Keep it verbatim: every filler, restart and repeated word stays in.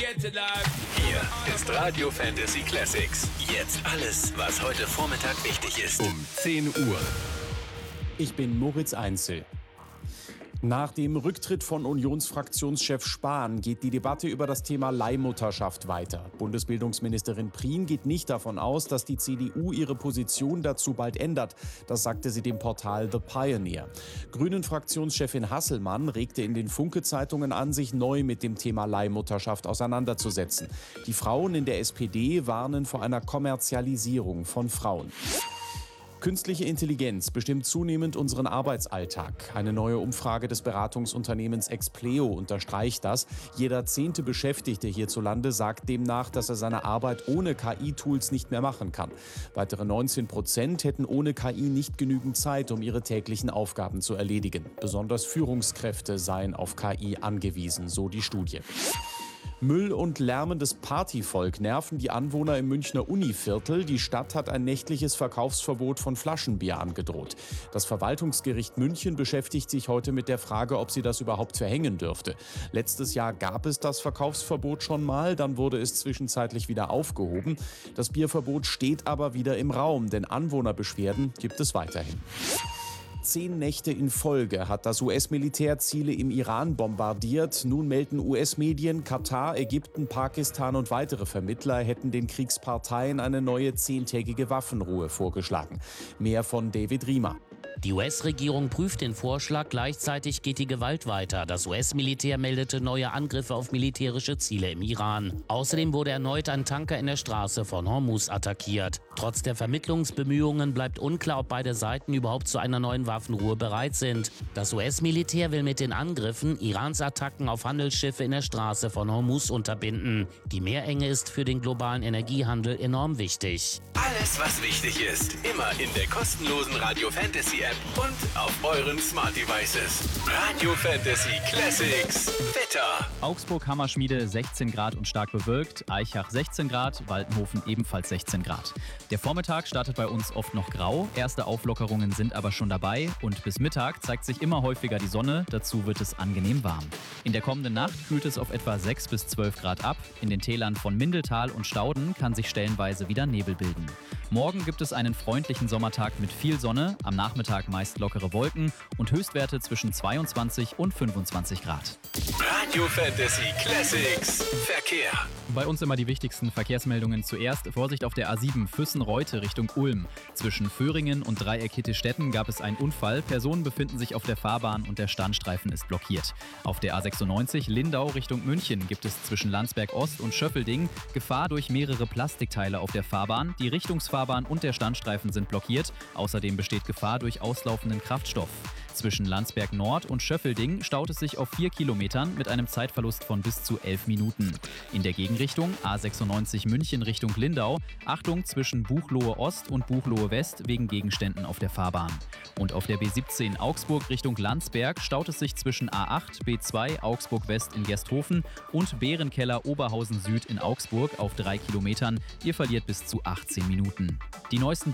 Hier ist Radio Fantasy Classics. Jetzt alles, was heute Vormittag wichtig ist. Um zehn Uhr. Ich bin Moritz Einzel. Nach dem Rücktritt von Unionsfraktionschef Spahn geht die Debatte über das Thema Leihmutterschaft weiter. Bundesbildungsministerin Prien geht nicht davon aus, dass die C D U ihre Position dazu bald ändert. Das sagte sie dem Portal The Pioneer. Grünen-Fraktionschefin Hasselmann regte in den Funke-Zeitungen an, sich neu mit dem Thema Leihmutterschaft auseinanderzusetzen. Die Frauen in der S P D warnen vor einer Kommerzialisierung von Frauen. Künstliche Intelligenz bestimmt zunehmend unseren Arbeitsalltag. Eine neue Umfrage des Beratungsunternehmens Expleo unterstreicht das. Jeder zehnte Beschäftigte hierzulande sagt demnach, dass er seine Arbeit ohne K I-Tools nicht mehr machen kann. Weitere neunzehn Prozent hätten ohne K I nicht genügend Zeit, um ihre täglichen Aufgaben zu erledigen. Besonders Führungskräfte seien auf K I angewiesen, so die Studie. Müll und lärmendes Partyvolk nerven die Anwohner im Münchner Univiertel. Die Stadt hat ein nächtliches Verkaufsverbot von Flaschenbier angedroht. Das Verwaltungsgericht München beschäftigt sich heute mit der Frage, ob sie das überhaupt verhängen dürfte. Letztes Jahr gab es das Verkaufsverbot schon mal, dann wurde es zwischenzeitlich wieder aufgehoben. Das Bierverbot steht aber wieder im Raum, denn Anwohnerbeschwerden gibt es weiterhin. Zehn Nächte in Folge hat das U S-Militär Ziele im Iran bombardiert. Nun melden U S-Medien, Katar, Ägypten, Pakistan und weitere Vermittler hätten den Kriegsparteien eine neue zehntägige Waffenruhe vorgeschlagen. Mehr von David Riemer. Die U S-Regierung prüft den Vorschlag, gleichzeitig geht die Gewalt weiter. Das U S-Militär meldete neue Angriffe auf militärische Ziele im Iran. Außerdem wurde erneut ein Tanker in der Straße von Hormuz attackiert. Trotz der Vermittlungsbemühungen bleibt unklar, ob beide Seiten überhaupt zu einer neuen Waffenruhe bereit sind. Das U S-Militär will mit den Angriffen Irans Attacken auf Handelsschiffe in der Straße von Hormuz unterbinden. Die Meerenge ist für den globalen Energiehandel enorm wichtig. Alles, was wichtig ist, immer in der kostenlosen Radio Fantasy App und auf euren Smart Devices. Radio Fantasy Classics. Wetter. Augsburg-Hammerschmiede sechzehn Grad und stark bewölkt, Aichach sechzehn Grad, Waldenhofen ebenfalls sechzehn Grad. Der Vormittag startet bei uns oft noch grau, erste Auflockerungen sind aber schon dabei und bis Mittag zeigt sich immer häufiger die Sonne, dazu wird es angenehm warm. In der kommenden Nacht kühlt es auf etwa sechs bis zwölf Grad ab, in den Tälern von Mindeltal und Stauden kann sich stellenweise wieder Nebel bilden. Morgen gibt es einen freundlichen Sommertag mit viel Sonne, am Nachmittag meist lockere Wolken und Höchstwerte zwischen zweiundzwanzig und fünfundzwanzig Grad. Radio Fantasy Classics Verkehr. Bei uns immer die wichtigsten Verkehrsmeldungen zuerst. Vorsicht auf der A sieben Füssen-Reute Richtung Ulm. Zwischen Föhringen und Dreieck-Hittestätten gab es einen Unfall. Personen befinden sich auf der Fahrbahn und der Standstreifen ist blockiert. Auf der A sechsundneunzig Lindau Richtung München gibt es zwischen Landsberg Ost und Schöffelding Gefahr durch mehrere Plastikteile auf der Fahrbahn. Die Richtungsfahrbahn und der Standstreifen sind blockiert. Außerdem besteht Gefahr durch auslaufenden Kraftstoff. Zwischen Landsberg Nord und Schöffelding staut es sich auf vier Kilometern mit einem Zeitverlust von bis zu elf Minuten. In der Gegenrichtung A sechsundneunzig München Richtung Lindau, Achtung zwischen Buchloe Ost und Buchloe West wegen Gegenständen auf der Fahrbahn. Und auf der B siebzehn Augsburg Richtung Landsberg staut es sich zwischen A acht, B zwei Augsburg West in Gersthofen und Bärenkeller Oberhausen Süd in Augsburg auf drei Kilometern. Ihr verliert bis zu achtzehn Minuten. Die neuesten